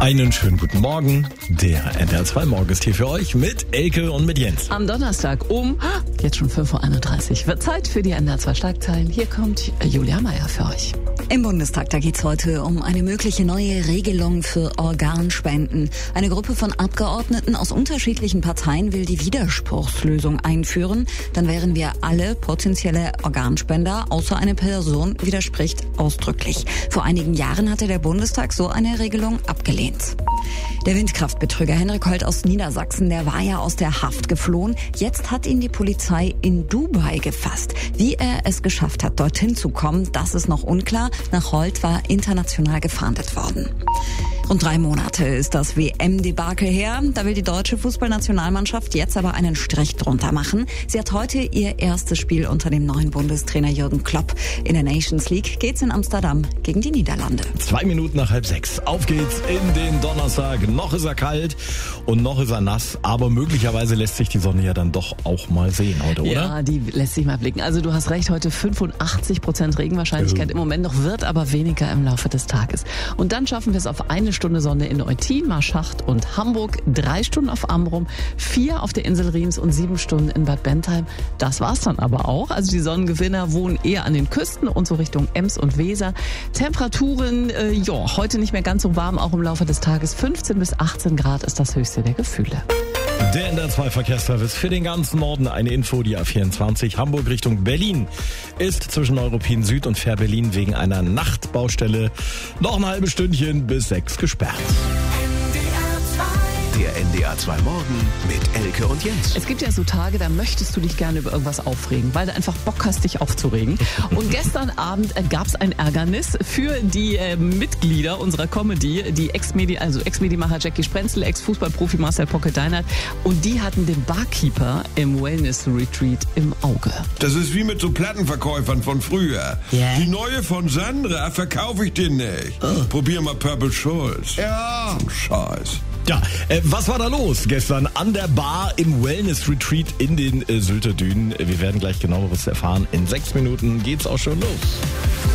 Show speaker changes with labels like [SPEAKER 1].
[SPEAKER 1] Einen schönen guten Morgen. Der NDR 2 Morgen ist hier für euch mit Elke und mit Jens.
[SPEAKER 2] Am Donnerstag jetzt schon 5.31 Uhr, wird Zeit für die NDR 2 Schlagzeilen. Hier kommt Julia Meyer für euch.
[SPEAKER 3] Im Bundestag, da geht's heute um eine mögliche neue Regelung für Organspenden. Eine Gruppe von Abgeordneten aus unterschiedlichen Parteien will die Widerspruchslösung einführen. Dann wären wir alle potenzielle Organspender, außer eine Person widerspricht ausdrücklich. Vor einigen Jahren hatte der Bundestag so eine Regelung abgelehnt. Der Windkraftbetrüger Henrik Holt aus Niedersachsen, der war ja aus der Haft geflohen. Jetzt hat ihn die Polizei in Dubai gefasst. Wie er es geschafft hat, dorthin zu kommen, das ist noch unklar. Nach Holt war international gefahndet worden. Rund 3 Monate ist das WM-Debakel her. Da will die deutsche Fußballnationalmannschaft jetzt aber einen Strich drunter machen. Sie hat heute ihr erstes Spiel unter dem neuen Bundestrainer Jürgen Klopp. In der Nations League geht's in Amsterdam gegen die Niederlande.
[SPEAKER 1] 2 Minuten nach 5:30. Auf geht's in den Donnerstag. Noch ist er kalt und noch ist er nass. Aber möglicherweise lässt sich die Sonne ja dann doch auch mal sehen heute, oder?
[SPEAKER 2] Ja, die lässt sich mal blicken. Also du hast recht, heute 85% Regenwahrscheinlichkeit. Im Moment noch, wird aber weniger im Laufe des Tages. Und dann schaffen wir es auf 1 Stunde Sonne in Eutin, Marschacht und Hamburg, 3 Stunden auf Amrum, 4 auf der Insel Riems und 7 Stunden in Bad Bentheim. Das war's dann aber auch. Also die Sonnengewinner wohnen eher an den Küsten und so Richtung Ems und Weser. Temperaturen, heute nicht mehr ganz so warm, auch im Laufe des Tages. 15 bis 18 Grad ist das höchste der Gefühle.
[SPEAKER 1] Der NDR 2 Verkehrsservice für den ganzen Norden. Eine Info, die A24 Hamburg Richtung Berlin ist zwischen Neuruppin Süd und Fähr-Berlin wegen einer Nachtbaustelle noch ein halbes Stündchen bis 6 gesperrt.
[SPEAKER 4] Der NDR 2 Morgen mit Elke und Jens.
[SPEAKER 2] Es gibt ja so Tage, da möchtest du dich gerne über irgendwas aufregen, weil du einfach Bock hast, dich aufzuregen. Und gestern Abend gab es ein Ärgernis für die Mitglieder unserer Comedy, die Ex-Medimacher Jackie Sprenzel, Ex-Fußballprofi Marcel Pocke-Deinert, und die hatten den Barkeeper im Wellness-Retreat im Auge.
[SPEAKER 5] Das ist wie mit so Plattenverkäufern von früher.
[SPEAKER 3] Ja.
[SPEAKER 5] Die neue von Sandra verkaufe ich dir nicht. Probier mal Purple Schulz. Ja. Scheiß.
[SPEAKER 1] Ja, was war da los gestern an der Bar im Wellness-Retreat in den Sylter Dünen? Wir werden gleich genaueres erfahren. In 6 Minuten geht's auch schon los.